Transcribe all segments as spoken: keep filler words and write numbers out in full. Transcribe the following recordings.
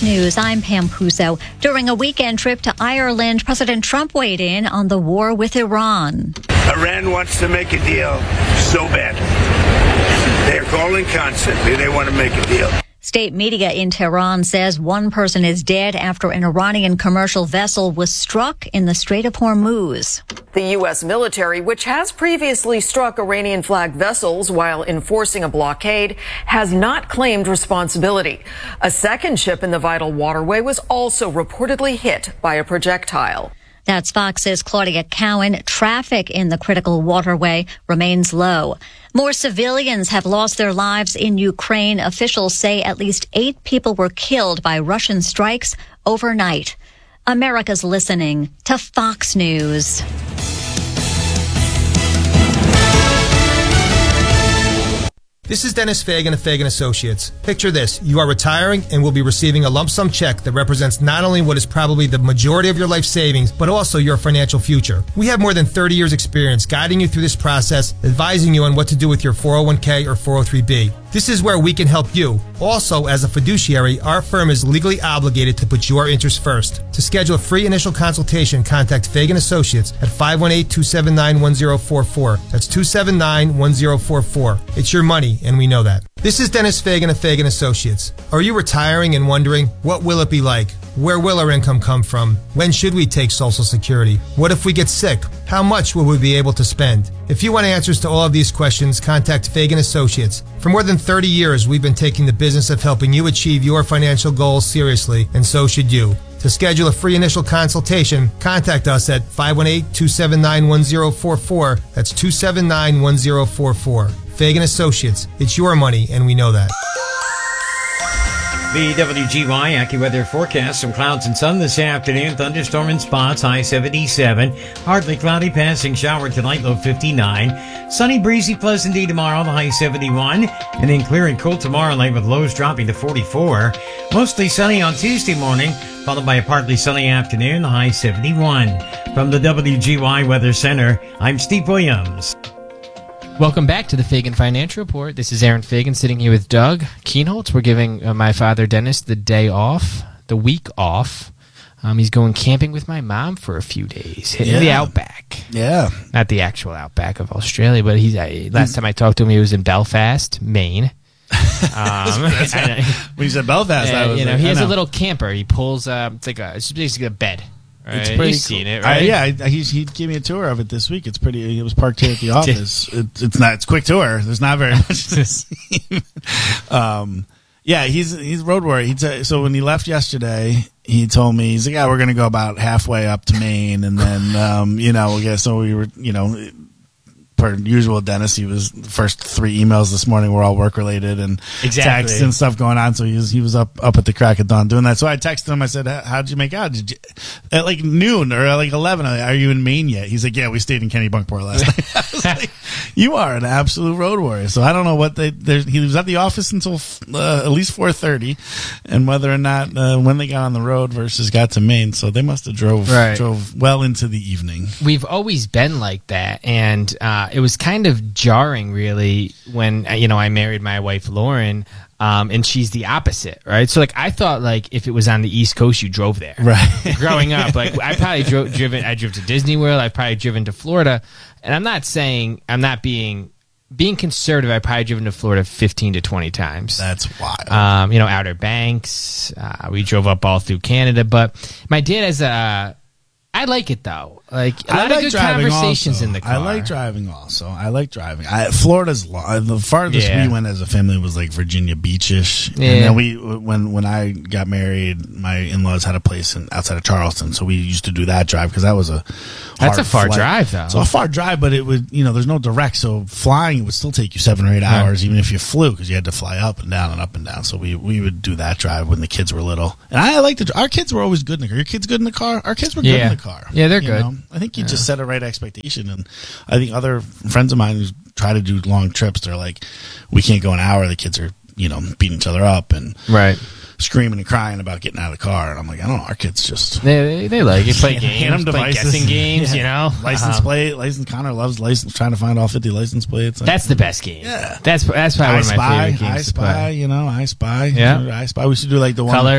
News, I'm Pam Puso. During a weekend trip to Ireland, President Trump weighed in on the war with Iran. Iran wants to make a deal so bad. They're calling constantly. They want to make a deal. State media in Tehran says one person is dead after an Iranian commercial vessel was struck in the Strait of Hormuz. The U S military, which has previously struck Iranian-flagged vessels while enforcing a blockade, has not claimed responsibility. A second ship in the vital waterway was also reportedly hit by a projectile. That's Fox's Claudia Cowan. Traffic in the critical waterway remains low. More civilians have lost their lives in Ukraine. Officials say at least eight people were killed by Russian strikes overnight. America's listening to Fox News. This is Dennis Fagan of Fagan Associates. Picture this. You are retiring and will be receiving a lump sum check that represents not only what is probably the majority of your life savings, but also your financial future. We have more than thirty years experience guiding you through this process, advising you on what to do with your four oh one k or four oh three b. This is where we can help you. Also, as a fiduciary, our firm is legally obligated to put your interests first. To schedule a free initial consultation, contact Fagan Associates at five one eight, two seven nine, one zero four four. That's two seven nine, one zero four four. It's your money, and we know that. This is Dennis Fagan of Fagan Associates. Are you retiring and wondering, what will it be like? Where will our income come from? When should we take Social Security? What if we get sick? How much will we be able to spend? If you want answers to all of these questions, contact Fagan Associates. For more than thirty years, we've been taking the business of helping you achieve your financial goals seriously, and so should you. To schedule a free initial consultation, contact us at five one eight, two seven nine, one zero four four. That's two seven nine, one zero four four. Fagan Associates. It's your money, and we know that. The W G Y AccuWeather forecast: some clouds and sun this afternoon. Thunderstorm in spots, high seventy-seven. Partly cloudy, passing shower tonight, low fifty-nine. Sunny, breezy, pleasant day tomorrow, the high seventy-one. And then clear and cool tomorrow night with lows dropping to forty-four. Mostly sunny on Tuesday morning, followed by a partly sunny afternoon, the high seventy-one. From the W G Y Weather Center, I'm Steve Williams. Welcome back to the Fagan Financial Report. This is Aaron Fagan sitting here with Doug Keenholz. We're giving uh, my father, Dennis, the day off, the week off. Um, he's going camping with my mom for a few days, hitting yeah. the outback. Yeah. Not the actual outback of Australia, but he's, uh, last time I talked to him, he was in Belfast, Maine. Um, That's right. When you said Belfast, uh, I was you know, like, he I has know. a little camper. He pulls, uh, it's like a, it's basically a bed. Right? It's pretty You've cool. seen it, Uh, right? yeah, I, he, he gave me a tour of it this week. It's pretty. It was parked here at the office. it, it's not. It's a quick tour. There's not very much to see. um, yeah, he's he's road warrior. He t- so when he left yesterday, he told me, he's like, yeah, we're going to go about halfway up to Maine, and then um, you know, yeah. So we were, you know. Per usual, Dennis, he was the first three emails this morning were all work related and exactly. texts and stuff going on. So he was he was up up at the crack of dawn doing that. So I texted him. I said, "How did you make out? Did you at like noon or at like eleven? Are you in Maine yet?" He's like, "Yeah, we stayed in Kennebunkport last night." I was like, "You are an absolute road warrior." So I don't know what they. He was at the office until uh, at least four thirty, and whether or not uh, when they got on the road versus got to Maine. So they must have drove right. drove well into the evening. We've always been like that, and uh, it was kind of jarring, really, when you know I married my wife Lauren, um, and she's the opposite, right? So, like, I thought, like, if it was on the East Coast, you drove there, right? Growing up, like, I probably drove driven. I drove to Disney World. I've probably driven to Florida, and I'm not saying I'm not being being conservative. I've probably driven to Florida fifteen to twenty times. That's wild. Um, you know, Outer Banks. Uh, we drove up all through Canada, but my dad has a. I like it though. Like a lot I like of good conversations also. in the car. I like driving also. I like driving. I, Florida's long. The farthest yeah. we went as a family was like Virginia Beach-ish. Yeah. And then we, when when I got married, my in-laws had a place in, outside of Charleston, so we used to do that drive because that was a That's hard a far flight. drive though. So a far drive, but it would, you know, there's no direct, so flying would still take you seven or eight hours, even if you flew, because you had to fly up and down and up and down. So we we would do that drive when the kids were little. And I like the our kids were always good in the car. Your kids good in the car? Our kids were good yeah. in the car. Yeah, they're you good. know? I think you yeah. just set a right expectation, and I think other friends of mine who try to do long trips, they're like, we can't go an hour. The kids are, you know, beating each other up and right. screaming and crying about getting out of the car. And I'm like, I don't know. Our kids just they they like it. Play games, hand them play devices, guessing games. yeah. You know, license um, plate, license. Connor loves license, trying to find all fifty license plates. That's the best game. Yeah, that's that's probably I one of my spy, favorite games I to spy, play. you know, I spy. Yeah, I spy. We should do like the one colors.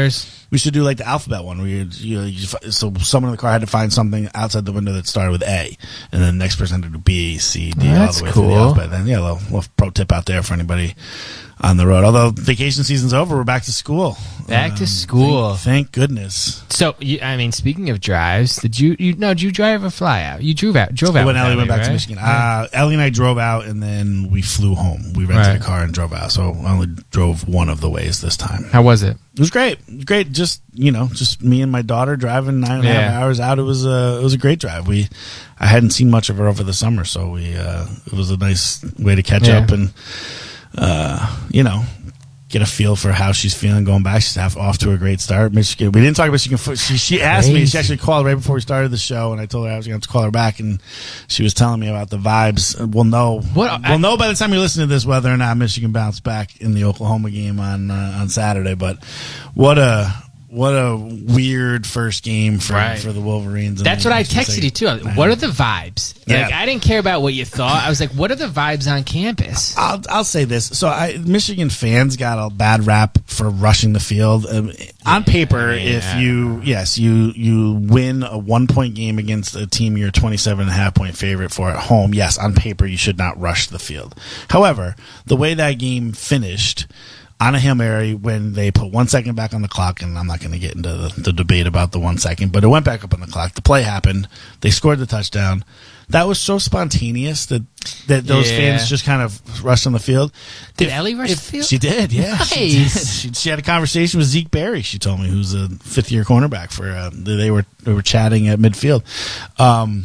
We should do like the alphabet one where you, you, you so someone in the car had to find something outside the window that started with A, and then the next person had to do B, C, D, Oh, all that's the way cool. through the alphabet. Then yeah, a little, little pro tip out there for anybody on the road. Although vacation season's over, we're back to school. Back to Um, school. Thank, thank goodness. So, you, I mean, speaking of drives, did you, you no, did you drive or fly out? You drove out, drove out. When with Ellie went back to right? Michigan, uh, Ellie and I drove out, and then we flew home. We rented Right. a car and drove out. So I only drove one of the ways this time. How was it? It was great. It was great. Just, you know, just me and my daughter driving nine and a half Yeah. hours out. It was a, it was a great drive. We, I hadn't seen much of her over the summer, so we, uh, it was a nice way to catch Yeah. up and, uh, you know, get a feel for how she's feeling going back. She's half off to a great start. Michigan. We didn't talk about Michigan. fo- She, she asked me. She actually called right before we started the show, and I told her I was going to have to call her back, and she was telling me about the vibes. We'll know. What- we'll know by the time you listen to this whether or not Michigan bounced back in the Oklahoma game on uh, on Saturday. But what a what a weird first game for Right. for the Wolverines. That's what I texted you too. What are the vibes? Yeah. Like, I didn't care about what you thought. I was like, what are the vibes on campus? I'll I'll say this. So I, Michigan fans got a bad rap for rushing the field. Um, on paper, yeah. if you yes you you win a one point game against a team you're twenty-seven and a half point favorite for at home, yes, on paper you should not rush the field. However, the way that game finished on a Hail Mary when they put one second back on the clock, and I'm not going to get into the, the debate about the one second, but it went back up on the clock. The play happened. They scored the touchdown. That was so spontaneous that that those Yeah. fans just kind of rushed on the field. Did If- Ellie rush if- the field? She did, yeah. She, did. Nice. She, she had a conversation with Zeke Berry, she told me, who's a fifth year cornerback for uh, they were they were chatting at midfield. Um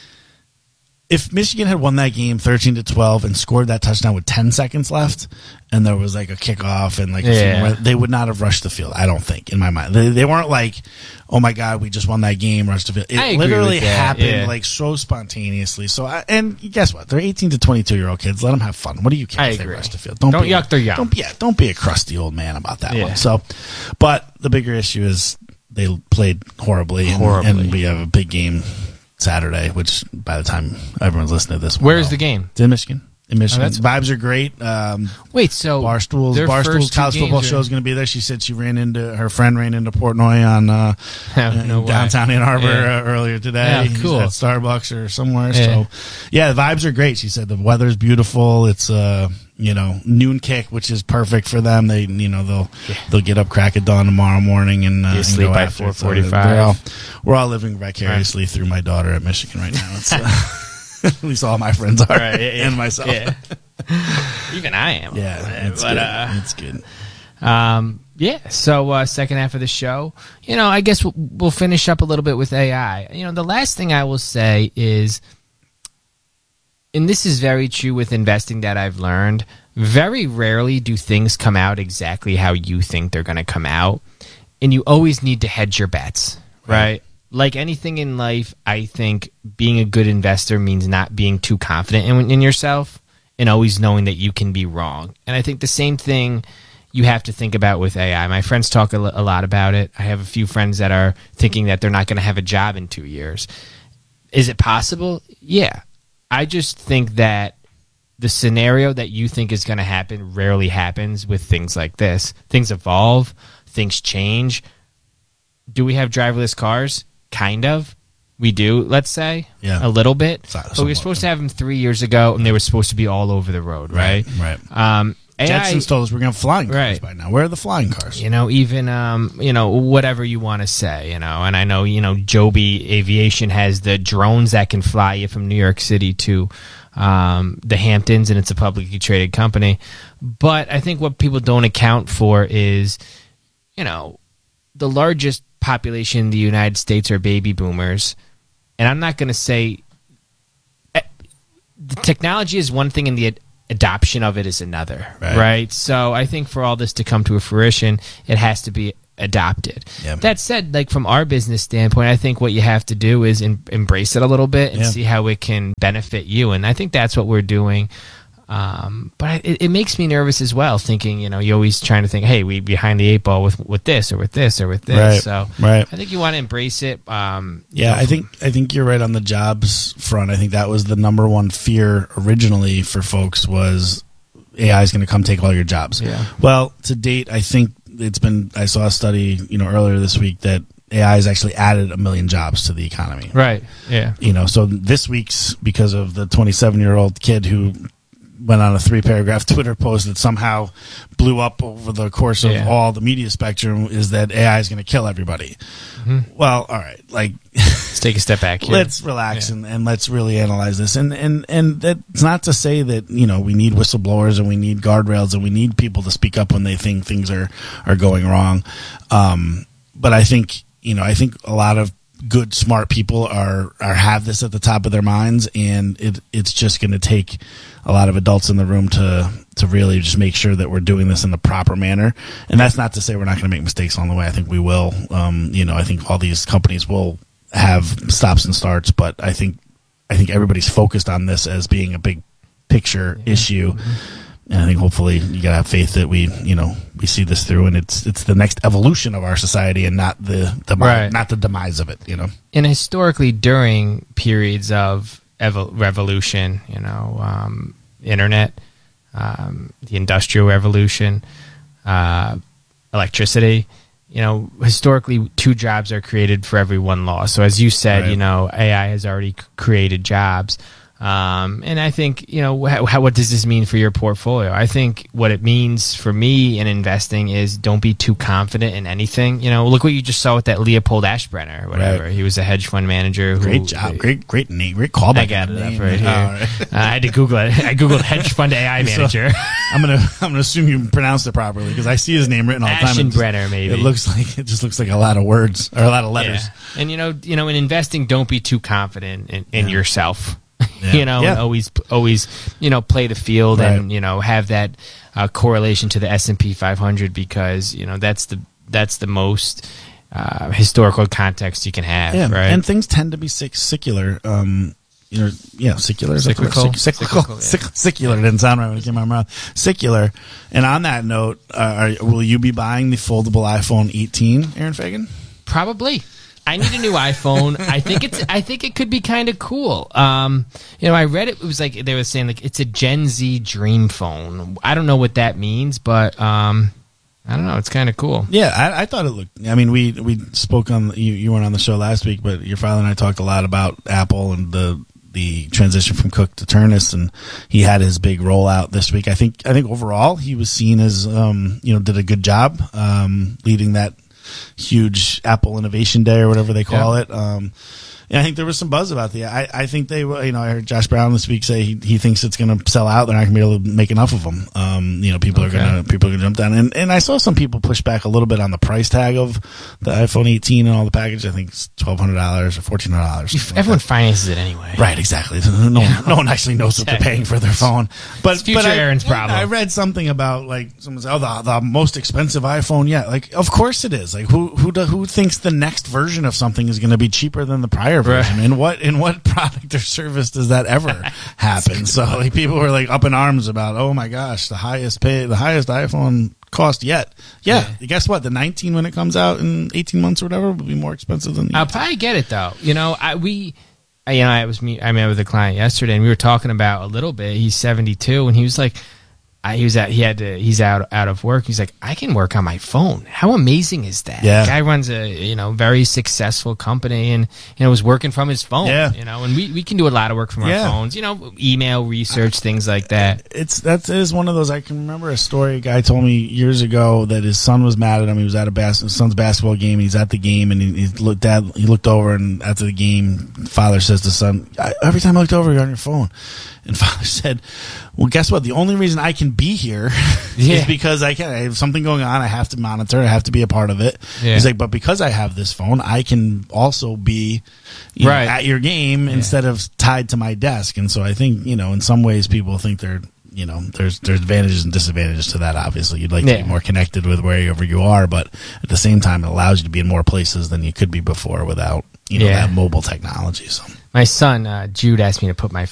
If Michigan had won that game thirteen to twelve and scored that touchdown with ten seconds left, and there was like a kickoff and like a few Yeah. more, they would not have rushed the field. I don't think, in my mind, they, they weren't like, "Oh my God, we just won that game, rushed the field." It I agree literally with that, happened yeah. like so spontaneously. So, I, and guess what? They're eighteen to twenty-two year old kids. Let them have fun. What do you care I if they agree. rush the field? Don't be, yuck their yum. Don't, yeah, don't be a crusty old man about that Yeah. one. So, but the bigger issue is they played horribly, and, Horribly. and we have a big game Saturday, which by the time everyone's listening to this, we'll Where's know. the game? It's in Michigan. In Michigan, Oh, that's- vibes are great. Um, Wait, so Barstool's their Barstool's first two college football games show are- is going to be there. She said she ran into her friend ran into Portnoy on uh, No in way. downtown Ann Arbor Yeah. uh, earlier today. Yeah, He's cool. at Starbucks or somewhere. Yeah. So yeah, the vibes are great. She said the weather's beautiful. It's uh you know noon kick, which is perfect for them. They you know they'll they'll get up crack at dawn tomorrow morning and, uh, You and sleep go by after it. So four forty-five. we're all, we're all living vicariously through my daughter at Michigan right now. It's, uh, at least all my friends are, Right, yeah, yeah. and myself. Yeah. Even I am. Yeah, it's But, good. uh, it's good. Um, yeah. So uh, second half of the show, you know, I guess we'll, we'll finish up a little bit with A I. You know, the last thing I will say is, and this is very true with investing that I've learned. Very rarely do things come out exactly how you think they're going to come out, and you always need to hedge your bets, right? Like anything in life, I think being a good investor means not being too confident in, in yourself and always knowing that you can be wrong. And I think the same thing you have to think about with A I. My friends talk a, l- a lot about it. I have a few friends that are thinking that they're not going to have a job in two years. Is it possible? Yeah. I just think that the scenario that you think is going to happen rarely happens with things like this. Things evolve, things change. Do we have driverless cars? Kind of. We do, let's say, Yeah. a little bit. So- But we were somewhat. supposed to have them three years ago, and they were supposed to be all over the road, right? Right. Um, A I, Jetsons told us we're going to have flying cars Right. by now. Where are the flying cars? you know, even um, you know, whatever you want to say, you know, and I know, you know, Joby Aviation has the drones that can fly you from New York City to um, the Hamptons, and it's a publicly traded company. But I think what people don't account for is, you know, the largest population in the United States are baby boomers, and I'm not going to say eh, the technology is one thing, and the ad- adoption of it is another, Right. right. So I think for all this to come to a fruition, it has to be adopted. Yeah. That said, like from our business standpoint, I think what you have to do is em- embrace it a little bit and Yeah. see how it can benefit you, and I think that's what we're doing. Um, but I, it, it makes me nervous as well, thinking, you know, you're always trying to think, hey, we behind the eight ball with with this or with this or with this. Right, So right. I think you want to embrace it. Um, you Yeah, know, I think I think you're right on the jobs front. I think that was the number one fear originally for folks was A I is going to come take all your jobs. Yeah. Well, to date, I think it's been. I saw a study, you know, earlier this week that A I has actually added a million jobs to the economy. Right. Yeah. You know, so this week's because of the twenty-seven-year-old kid who went on a three-paragraph Twitter post that somehow blew up over the course of Yeah. all the media spectrum is that A I is going to kill everybody. Mm-hmm. Well, all right, like Let's take a step back here. let's relax Yeah. and, and let's really analyze this. And, and and that's not to say that, you know, we need whistleblowers and we need guardrails and we need people to speak up when they think things are, are going wrong. Um, but I think, you know, I think a lot of good, smart people are, are have this at the top of their minds, and it it's just going to take a lot of adults in the room to to really just make sure that we're doing this in the proper manner. And that's not to say we're not going to make mistakes along the way. I think we will. Um, you know, I think all these companies will have stops and starts, but I think I think everybody's focused on this as being a big picture yeah. issue. Mm-hmm. And I think hopefully you gotta have faith that we, you know, we see this through, and it's it's the next evolution of our society, and not the demise, Right. not the demise of it. You know, And historically, during periods of evo- revolution, you know, um, internet, um, the industrial revolution, uh, electricity, you know, historically, two jobs are created for every one loss. So as you said, Right. you know, A I has already c- created jobs. Um, and I think, you know, how, how, what does this mean for your portfolio? I think what it means for me in investing is don't be too confident in anything. You know, look what you just saw with that Leopold Ashbrenner or whatever. Right. He was a hedge fund manager. Who, great job, great great name, great callback. I got it name. up right here. All right. uh, I had to Google it. I Googled hedge fund A I manager. So, I'm gonna I'm gonna assume you pronounced it properly because I see his name written all the time. and Ashbrenner, maybe. It looks like it just looks like a lot of words or a lot of letters. Yeah. And you know, you know, in investing, don't be too confident in, in Yeah. yourself. Yeah. You know, Yeah. and always, always, you know, play the field Right. and you know have that uh, correlation to the S and P five hundred because you know that's the that's the most uh, historical context you can have. Yeah, right. and things tend to be sic- secular. Um, you know, yeah, secular, is that the word? Cyclical? Cyc- cyclical, Cyclical, yeah. Cyc- secular didn't sound right when it came out of my mouth. Secular. And on that note, uh, are, will you be buying the foldable iPhone eighteen, Aaron Fagan? Probably. I need a new iPhone. I think it's. I think it could be kind of cool. Um, you know, I read it. It was like they were saying like it's a Gen Z dream phone. I don't know what that means, but um, I don't know. It's kind of cool. Yeah, I, I thought it looked. I mean, we we spoke on you. You weren't on the show last week, but your father and I talked a lot about Apple and the the transition from Cook to Turnus, and he had his big rollout this week. I think. I think overall he was seen as um, you know did a good job um, leading that huge Apple Innovation Day or whatever they call Yeah. it. Um, and I think there was some buzz about the. I, I think they, you know, I heard Josh Brown this week say he, he thinks it's going to sell out. They're not going to be able to make enough of them. Um, you know, people Okay. are going to people are going to jump down. And and I saw some people push back a little bit on the price tag of the iPhone eighteen and all the package. I think it's twelve hundred dollars or fourteen hundred dollars. Everyone finances it anyway. Right, exactly. No, one, no one actually knows what they're paying for their phone. But It's future but I, Aaron's problem. I read something about like someone said, "Oh, the, the most expensive iPhone yet." Like, of course it is. Like, who who do, who thinks the next version of something is going to be cheaper than the prior version? Right. And what in what product or service does that ever happen? So like, people were like up in arms about, "Oh my gosh, the highest pay, the highest iPhone cost yet." Yeah, Yeah. guess what? The nineteen when it comes out in eighteen months or whatever will be more expensive than the I'll probably get it though. You know, I we, I, you know, I was me. I met with a client yesterday, and we were talking about a little bit. He's seventy-two, and he was like, I, he was at, he had to, he's out out of work. He's like, I can work on my phone. How amazing is that? Yeah. The guy runs a you know very successful company, and you know was working from his phone. Yeah. You know, and we, we can do a lot of work from Yeah. our phones. You know, email research, things like that. It's that is one of those. I can remember a story a guy told me years ago that his son was mad at him. He was at a bas- his son's basketball game. He's at the game, and he, he looked dad. He looked over, and after the game, father says to son, I, "Every time I looked over, you're on your phone." And father said, "Well, guess what? The only reason I can be here Yeah. is because I can. I have something going on. I have to monitor. I have to be a part of it." Yeah. He's like, "But because I have this phone, I can also be you Right. know, at your game instead of tied to my desk." And so I think, you know, in some ways, people think they're, you know, there's there's advantages and disadvantages to that. Obviously, you'd like to Yeah. be more connected with wherever you are, but at the same time, it allows you to be in more places than you could be before without, you know, Yeah. that mobile technology. So My son uh, Jude asked me to put my